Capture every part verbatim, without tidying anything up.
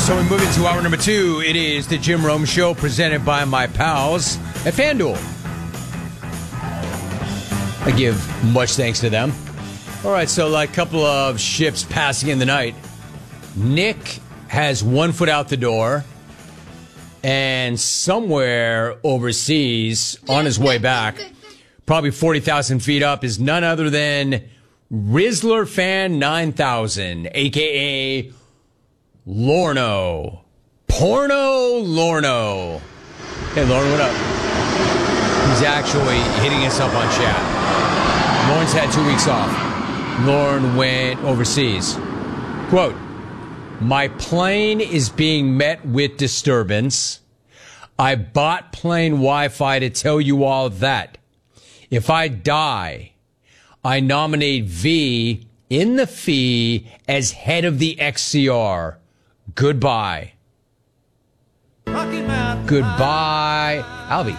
So we move into hour number two. It is the Jim Rome Show presented by my pals at FanDuel. I give much thanks to them. All right, so like a couple of ships passing in the night. Nick has one foot out the door, and somewhere overseas on his way back, probably forty thousand feet up, is none other than Rizzler Fan nine thousand, a k a. Lorno. Porno Lorno. Hey, Lorne, what up? He's actually hitting us up on chat. Lorne's had two weeks off. Lorne went overseas. Quote, my plane is being met with disturbance. I bought plane Wi-Fi to tell you all that. If I die, I nominate V in the fee as head of the X C R. Goodbye. Goodbye, Albie.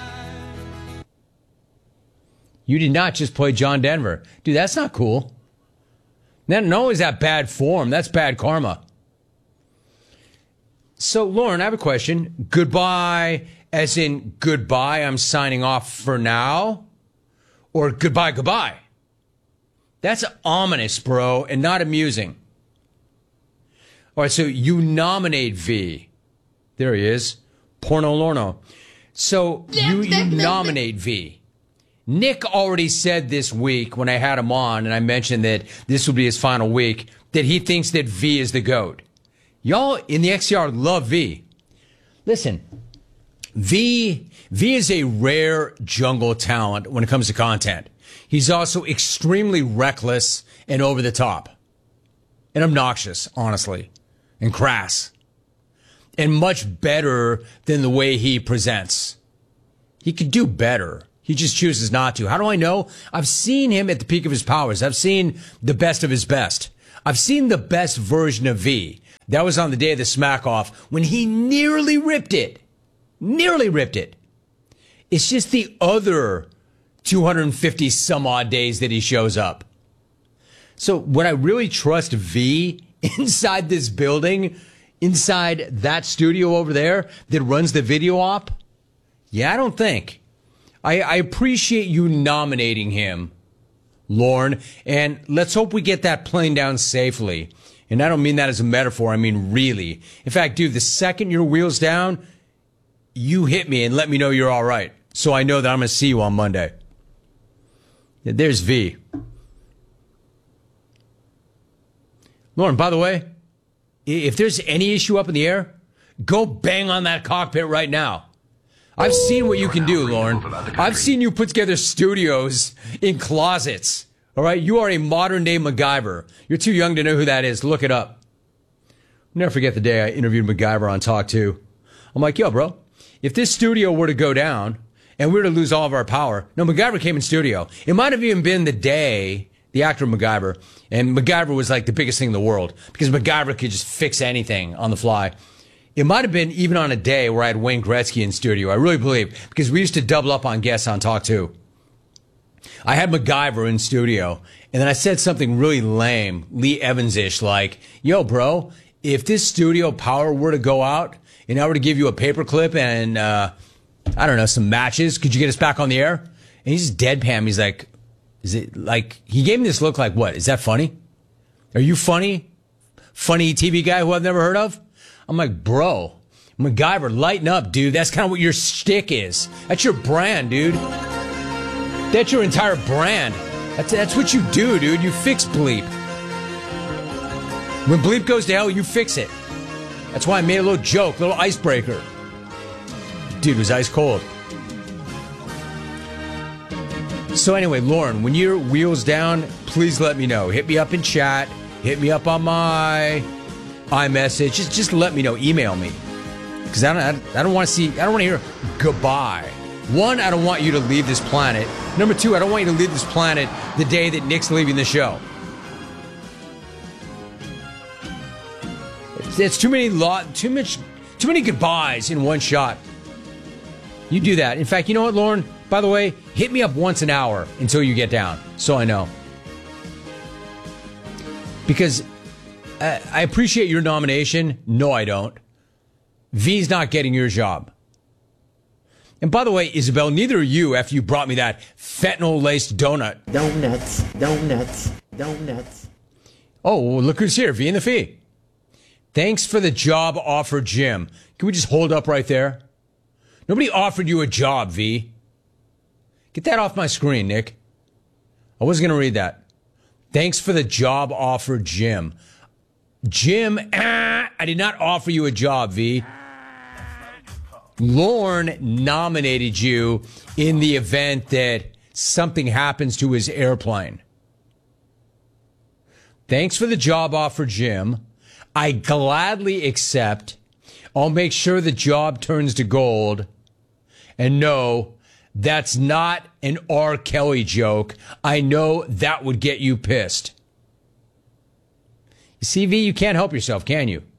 You did not just play John Denver. Dude, that's not cool. Not only is that bad form, that's bad karma. So, Lauren, I have a question. Goodbye, as in goodbye, I'm signing off for now? Or goodbye, goodbye? That's ominous, bro, and not amusing. All right, so you nominate V. There he is. Porno Lorno. So you, you nominate V. Nick already said this week when I had him on, and I mentioned that this would be his final week, that he thinks that V is the GOAT. Y'all in the X C R love V. Listen, V, V is a rare jungle talent when it comes to content. He's also extremely reckless and over the top. And obnoxious, honestly. And crass. And much better than the way he presents. He could do better. He just chooses not to. How do I know? I've seen him at the peak of his powers. I've seen the best of his best. I've seen the best version of V. That was on the day of the smack off when he nearly ripped it. Nearly ripped it. It's just the other two hundred fifty some odd days that he shows up. So when I really trust V inside this building, inside that studio over there that runs the video op, yeah, I don't think. I, I appreciate you nominating him, Lorne, and let's hope we get that plane down safely. And I don't mean that as a metaphor. I mean really. In fact, dude, the second your wheel's down, you hit me and let me know you're all right, so I know that I'm going to see you on Monday. Yeah, there's V. Lauren, by the way, if there's any issue up in the air, go bang on that cockpit right now. I've seen what you can do, Lauren. I've seen you put together studios in closets. All right? You are a modern-day MacGyver. You're too young to know who that is. Look it up. I'll never forget the day I interviewed MacGyver on Talk two. I'm like, yo, bro, if this studio were to go down and we were to lose all of our power, no, MacGyver came in studio. It might have even been the day, the actor MacGyver, and MacGyver was like the biggest thing in the world because MacGyver could just fix anything on the fly. It might have been even on a day where I had Wayne Gretzky in studio. I really believe, because we used to double up on guests on Talk two. I had MacGyver in studio, and then I said something really lame, Lee Evans-ish, like, yo, bro, if this studio power were to go out and I were to give you a paperclip and, uh, I don't know, some matches, could you get us back on the air? And he's just deadpan. He's like, is it like, he gave me this look like, what, is that funny? Are you funny? Funny T V guy who I've never heard of? I'm like, bro, MacGyver, lighten up, dude. That's kind of what your shtick is. That's your brand, dude. That's your entire brand. That's, that's what you do, dude. You fix bleep. When bleep goes to hell, you fix it. That's why I made a little joke, a little icebreaker. Dude was ice cold. So anyway, Lauren, when your wheel's down, please let me know. Hit me up in chat. Hit me up on my iMessage. Just, just let me know. Email me, because I don't, I don't want to see. I don't want to hear goodbye. One, I don't want you to leave this planet. Number two, I don't want you to leave this planet the day that Nick's leaving the show. It's, it's too many lot, too much, too many goodbyes in one shot. You do that. In fact, you know what, Lauren? By the way, hit me up once an hour until you get down, so I know. Because I appreciate your nomination. No, I don't. V's not getting your job. And by the way, Isabel, neither are you after you brought me that fentanyl-laced donut. Donuts, donuts, donuts. Oh, well, look who's here, V and the Fee. Thanks for the job offer, Jim. Can we just hold up right there? Nobody offered you a job, V. Get that off my screen, Nick. I wasn't going to read that. Thanks for the job offer, Jim. Jim, ah, I did not offer you a job, V. Lorne nominated you in the event that something happens to his airplane. Thanks for the job offer, Jim. I gladly accept. I'll make sure the job turns to gold. And no, that's not an R. Kelly joke. I know that would get you pissed. You see, V, you can't help yourself, can you?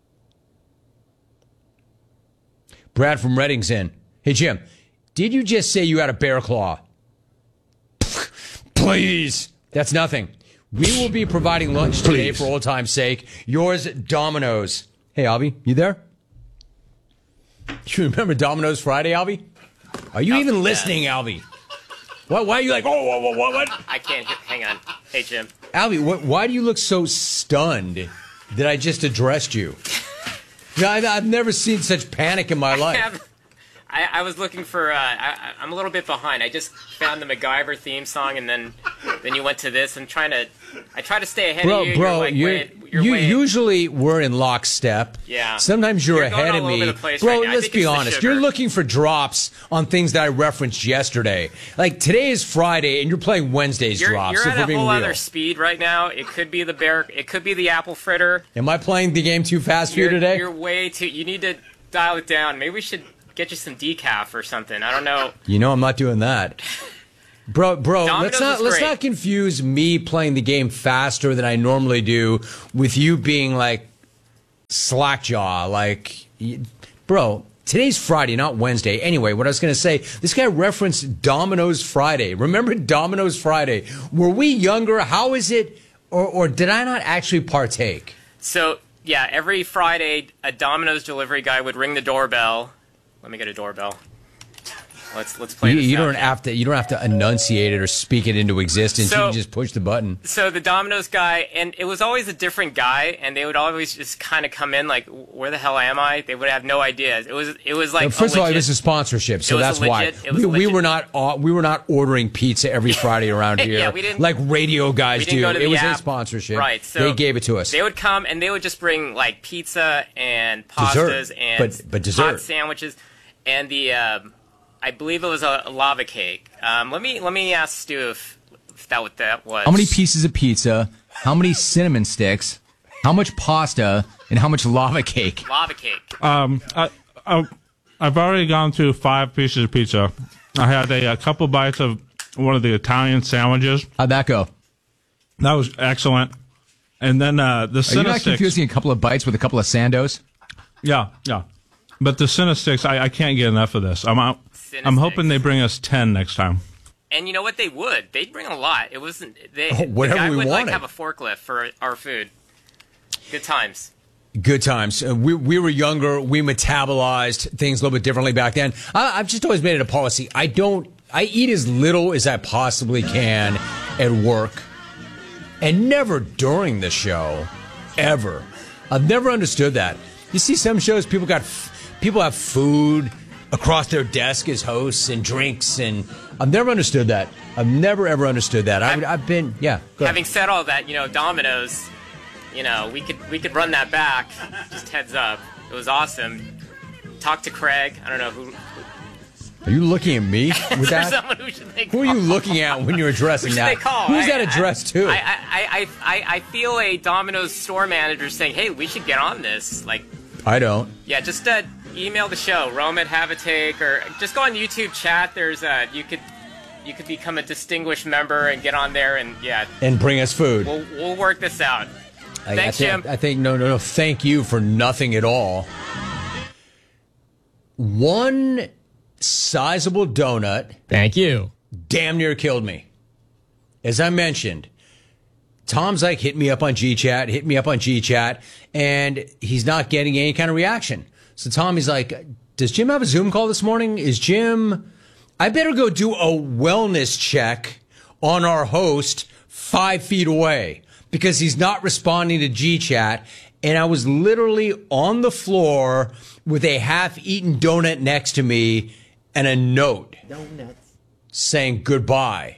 Brad from Redding's in. Hey, Jim, did you just say you had a bear claw? Please. That's nothing. We will be providing lunch today for old time's sake. Yours, Domino's. Hey, Albie, you there? You remember Domino's Friday, Albie? Are you even listening, Albie? What, why are you like, oh, what, what, what? I can't. Hang on. Hey, Jim. Albie, what, why do you look so stunned that I just addressed you? I've, I've never seen such panic in my life. I, have, I, I was looking for. Uh, I, I'm a little bit behind. I just found the MacGyver theme song, and then then you went to this. I'm trying to. I try to stay ahead bro, of you. Bro, you're like, you're, way, you're you way, usually we're in lockstep. Yeah. Sometimes you're, You're ahead going of all me. over the place Bro, right now. I let's think be it's the honest. sugar. You're looking for drops on things that I referenced yesterday. Like today is Friday, and you're playing Wednesday's You're, drops. you're if at we're a being whole real. other speed right now. It could be the bear. It could be the apple fritter. Am I playing the game too fast for You're, you today? you're way too. You need to dial it down. Maybe we should get you some decaf or something. I don't know. You know I'm not doing that. Bro, bro, Domino's let's not is let's great. not confuse me playing the game faster than I normally do with you being like slackjaw. Like, y- bro, today's Friday, not Wednesday. Anyway, what I was going to say, this guy referenced Domino's Friday. Remember Domino's Friday? Were we younger? How is it? Or, or did I not actually partake? So yeah, every Friday, a Domino's delivery guy would ring the doorbell. Let me get a doorbell. Let's let's play You, this you out don't here. have to. You don't have to enunciate it or speak it into existence. So- you can just push the button. So the Domino's guy, and it was always a different guy, and they would always just kind of come in like, "Where the hell am I?" They would have no idea. It was it was like Well, first a of all, it legit- was a sponsorship, so it was a that's why legit- it was we, a we legit- were not uh, we were not ordering pizza every Friday around here, Yeah, we didn't- like radio guys we didn't do. go to It the was a app. sponsorship, Right, so they gave it to us. They would come and they would just bring like pizza and Dessert, pastas and but- but dessert. hot sandwiches, and the um, I believe it was a, a lava cake. Um, let me let me ask Stu if, if that what that was. How many pieces of pizza? How many cinnamon sticks? How much pasta? And how much lava cake? Lava cake. Um, I, I, I've already gone through five pieces of pizza. I had a, a couple bites of one of the Italian sandwiches. How'd that go? That was excellent. And then uh, the Are you not Cinesticks. confusing a couple of bites with a couple of Sandos? Yeah, yeah. But the Cinesticks, I, I can't get enough of this. I'm out. I'm hoping they bring us ten next time. And you know what? They would. They'd bring a lot. It wasn't. They, Oh, whatever the guy we would wanted. like have a forklift for our food. Good times. Good times. Uh, we we were younger. We metabolized things a little bit differently back then. I, I've just always made it a policy. I don't. I eat as little as I possibly can at work, and never during the show, ever. I've never understood that. You see, some shows people got f- people have food across their desk as hosts and drinks, and I've never understood that. I've never ever understood that. I, I've been yeah. Go ahead. Having said all that, you know, Domino's, you know, we could we could run that back. Just heads up, it was awesome. Talk to Craig. I don't know who. Are you looking at me with Is there that? someone who should they Who are call? you looking at when you're addressing Who should that? they call? Who's I- that addressed to? I, I, I, I, I feel a Domino's store manager saying, "Hey, we should get on this." Like, I don't. yeah, just uh, email the show, Rome at Have a Take, or just go on YouTube chat. There's uh, you could you could become a distinguished member and get on there, and yeah, And bring us food. we'll we'll work this out. I, I Thanks, think, Jim. I think, no, no, no. Thank you for nothing at all. One sizable donut Thank you. damn near killed me. As I mentioned, Tom's like, hit me up on G-Chat, hit me up on G-Chat, and he's not getting any kind of reaction. So Tom, he's like, does Jim have a Zoom call this morning? Is Jim, I better go do a wellness check on our host five feet away because he's not responding to G-Chat. And I was literally on the floor with a half-eaten donut next to me and a note Donuts. saying goodbye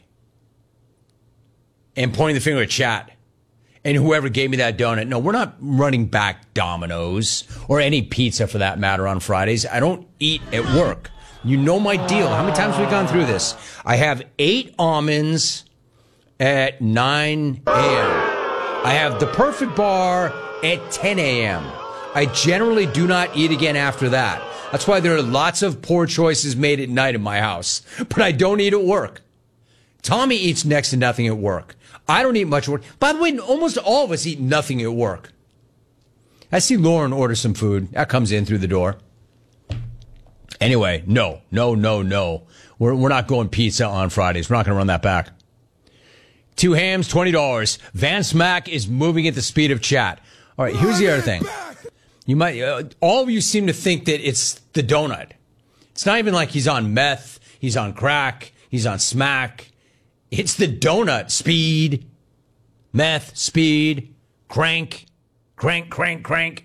and pointing the finger at chat. And whoever gave me that donut, no, we're not running back Domino's or any pizza for that matter on Fridays. I don't eat at work. You know my deal. How many times have we gone through this? I have eight almonds at nine a.m. I have the perfect bar at ten a.m. I generally do not eat again after that. That's why there are lots of poor choices made at night in my house. But I don't eat at work. Tommy eats next to nothing at work. I don't eat much at work. By the way, almost all of us eat nothing at work. I see Lauren order some food. That comes in through the door. Anyway, no, no, no, no. We're, we're not going pizza on Fridays. We're not going to run that back. Two hams, twenty dollars. Van Smack is moving at the speed of chat. All right, here's the other thing. You might, uh, all of you seem to think that it's the donut. It's not even like he's on meth, he's on crack, he's on smack. It's the donut. Speed, meth, speed, crank, crank, crank, crank.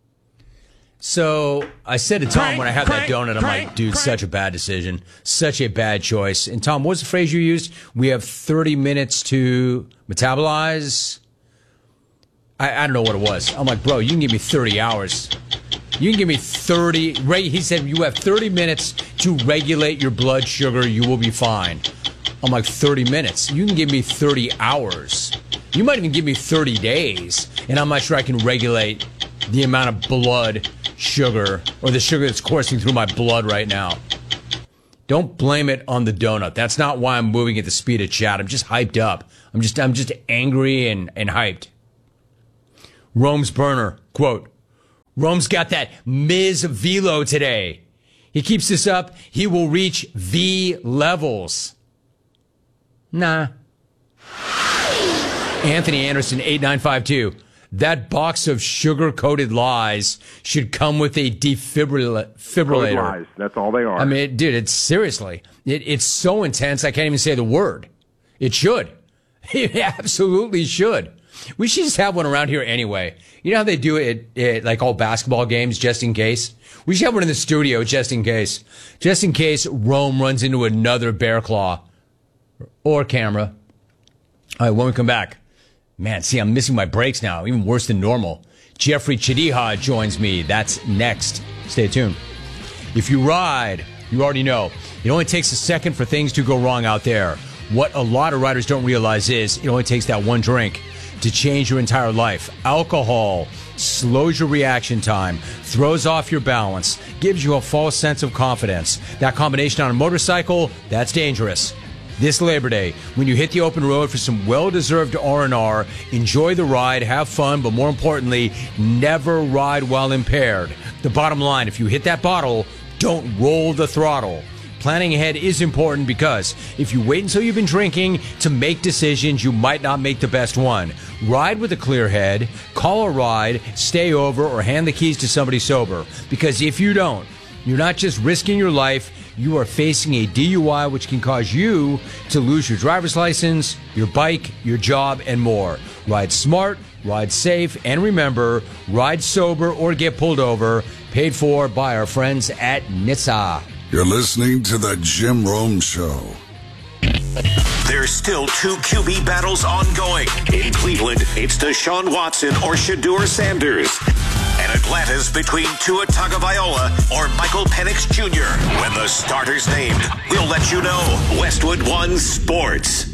So I said to Tom crank, when I had crank, that donut, I'm crank, like, dude, crank. Such a bad decision. Such a bad choice. And Tom, what was the phrase you used? We have thirty minutes to metabolize. I, I don't know what it was. I'm like, bro, you can give me thirty hours. You can give me thirty. He said, you have thirty minutes to regulate your blood sugar. You will be fine. I'm like, thirty minutes. You can give me thirty hours. You might even give me thirty days. And I'm not sure I can regulate the amount of blood sugar or the sugar that's coursing through my blood right now. Don't blame it on the donut. That's not why I'm moving at the speed of chat. I'm just hyped up. I'm just, I'm just angry and, and hyped. Rome's burner, quote, Rome's got that Miz Velo today. He keeps this up, he will reach V levels. Nah. Anthony Anderson, eight nine five two. That box of sugar-coated lies should come with a defibrillator. Defibrillator. Lies. That's all they are. I mean, dude, it's seriously. It, it's so intense, I can't even say the word. It should. It absolutely should. We should just have one around here anyway. You know how they do it at like all basketball games, just in case? We should have one in the studio, just in case. Just in case Rome runs into another bear claw. Or camera. All right, when we come back. Man, see, I'm missing my breaks now. Even worse than normal. Jeffrey Chadiha joins me. That's next. Stay tuned. If you ride, you already know. It only takes a second for things to go wrong out there. What a lot of riders don't realize is it only takes that one drink to change your entire life. Alcohol slows your reaction time, throws off your balance, gives you a false sense of confidence. That combination on a motorcycle, that's dangerous. This Labor Day, when you hit the open road for some well-deserved R and R, enjoy the ride, have fun, but more importantly, never ride while impaired. The bottom line, if you hit that bottle, don't roll the throttle. Planning ahead is important because if you wait until you've been drinking to make decisions, you might not make the best one. Ride with a clear head, call a ride, stay over, or hand the keys to somebody sober. Because if you don't, you're not just risking your life, you are facing a D U I which can cause you to lose your driver's license, your bike, your job, and more. Ride smart, ride safe, and remember, ride sober or get pulled over. Paid for by our friends at N H T S A. You're listening to the Jim Rome Show. There's still two Q B battles ongoing. In Cleveland, it's Deshaun Watson or Shedeur Sanders. And Atlanta's between Tua Tagovailoa or Michael Penix Junior When the starter's named, we'll let you know. Westwood One Sports.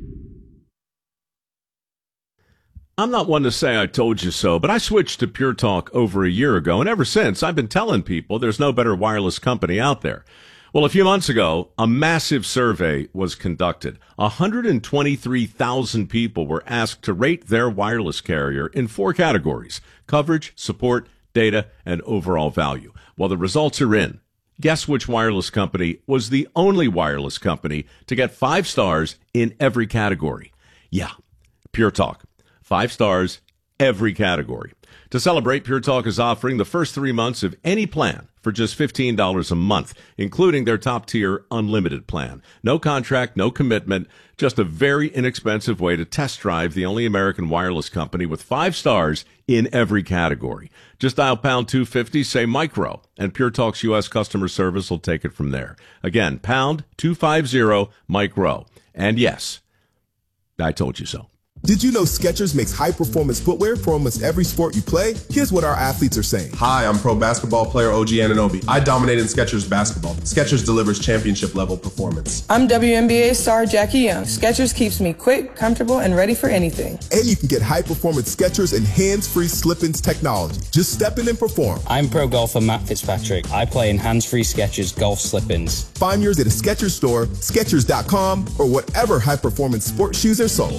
I'm not one to say I told you so, but I switched to Pure Talk over a year ago, and ever since, I've been telling people there's no better wireless company out there. Well, a few months ago, a massive survey was conducted. one hundred twenty-three thousand people were asked to rate their wireless carrier in four categories: coverage, support, data, and overall value. Well, the results are in. Guess which wireless company was the only wireless company to get five stars in every category? Yeah, Pure Talk. Five stars, every category. To celebrate, Pure Talk is offering the first three months of any plan for just fifteen dollars a month, including their top-tier unlimited plan. No contract, no commitment, just a very inexpensive way to test drive the only American wireless company with five stars in every category. Just dial pound two fifty, say micro, and Pure Talk's U S customer service will take it from there. Again, pound two fifty, micro. And yes, I told you so. Did you know Skechers makes high-performance footwear for almost every sport you play? Here's what our athletes are saying. Hi, I'm pro basketball player O G Anunoby. I dominate in Skechers basketball. Skechers delivers championship-level performance. I'm W N B A star Jackie Young. Skechers keeps me quick, comfortable, and ready for anything. And you can get high-performance Skechers and hands-free slip-ins technology. Just step in and perform. I'm pro golfer Matt Fitzpatrick. I play in hands-free Skechers golf slip-ins. Find yours at a Skechers store, Skechers dot com, or whatever high-performance sports shoes are sold.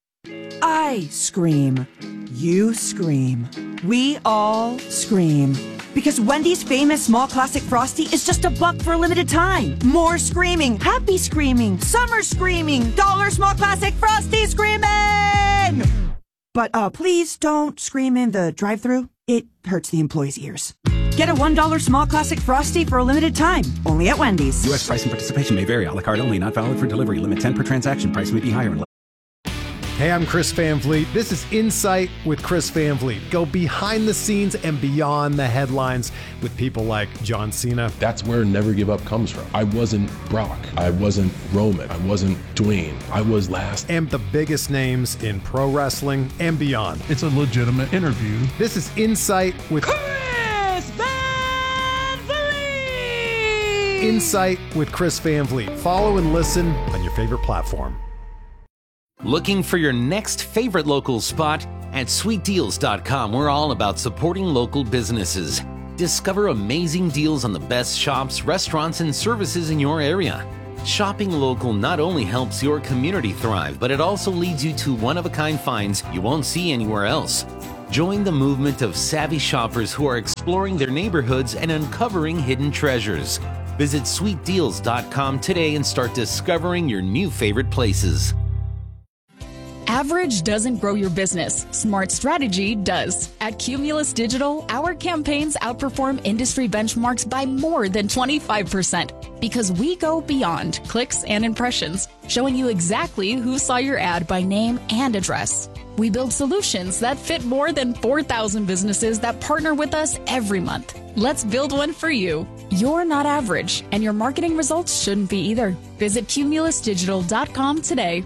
I scream. You scream. We all scream. Because Wendy's famous small classic Frosty is just a buck for a limited time. More screaming, happy screaming, summer screaming, dollar small classic Frosty screaming! But uh, please don't scream in the drive-thru. It hurts the employees' ears. Get a one dollar small classic Frosty for a limited time. Only at Wendy's. U S price and participation may vary. A la carte only. Not valid for delivery. Limit ten per transaction. Price may be higher. Hey, I'm Chris Van Vliet. This is Insight with Chris Van Vliet. Go behind the scenes and beyond the headlines with people like John Cena. That's where Never Give Up comes from. I wasn't Brock. I wasn't Roman. I wasn't Dwayne. I was last. And the biggest names in pro wrestling and beyond. It's a legitimate interview. This is Insight with Chris Van Vliet! Insight with Chris Van Vliet. Follow and listen on your favorite platform. Looking for your next favorite local spot? At sweet deals dot com, we're all about supporting local businesses. Discover amazing deals on the best shops, restaurants, and services in your area. Shopping local not only helps your community thrive, but it also leads you to one-of-a-kind finds you won't see anywhere else. Join the movement of savvy shoppers who are exploring their neighborhoods and uncovering hidden treasures. Visit sweet deals dot com today and start discovering your new favorite places. Average doesn't grow your business. Smart strategy does. At Cumulus Digital, our campaigns outperform industry benchmarks by more than twenty-five percent because we go beyond clicks and impressions, showing you exactly who saw your ad by name and address. We build solutions that fit more than four thousand businesses that partner with us every month. Let's build one for you. You're not average, and your marketing results shouldn't be either. Visit Cumulus Digital dot com today.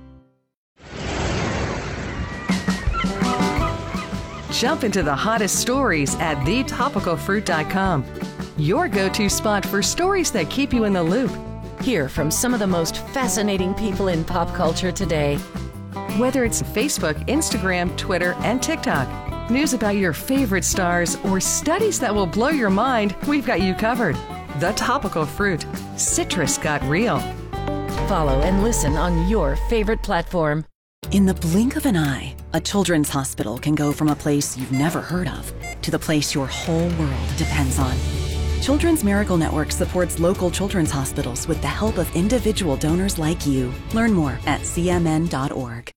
Jump into the hottest stories at the topical fruit dot com. Your go-to spot for stories that keep you in the loop. Hear from some of the most fascinating people in pop culture today. Whether it's Facebook, Instagram, Twitter, and TikTok, news about your favorite stars, or studies that will blow your mind, we've got you covered. The Topical Fruit. Citrus got real. Follow and listen on your favorite platform. In the blink of an eye, a children's hospital can go from a place you've never heard of to the place your whole world depends on. Children's Miracle Network supports local children's hospitals with the help of individual donors like you. Learn more at C M N dot org.